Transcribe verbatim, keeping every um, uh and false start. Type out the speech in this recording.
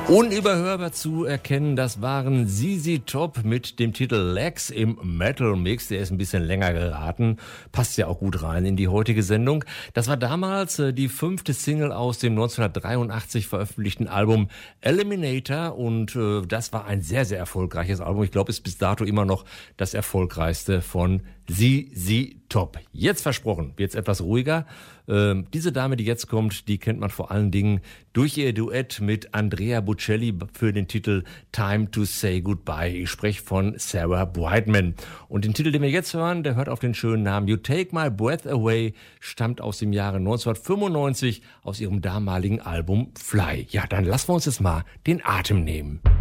Unüberhörbar zu erkennen, das waren Z Z Top mit dem Titel Legs im Metal Mix. Der ist ein bisschen länger geraten, passt ja auch gut rein in die heutige Sendung. Das war damals äh, die fünfte Single aus dem neunzehnhundertdreiundachtzig veröffentlichten Album Eliminator und äh, das war ein sehr, sehr erfolgreiches Album. Ich glaube, es ist bis dato immer noch das erfolgreichste von Z Z Top. Jetzt versprochen, wird's etwas ruhiger. Ähm, diese Dame, die jetzt kommt, die kennt man vor allen Dingen durch ihr Duett mit Andrea Bocelli für den Titel Time to Say Goodbye. Ich spreche von Sarah Brightman. Und den Titel, den wir jetzt hören, der hört auf den schönen Namen You Take My Breath Away, stammt aus dem Jahre neunzehnhundertfünfundneunzig aus ihrem damaligen Album Fly. Ja, dann lassen wir uns jetzt mal den Atem nehmen.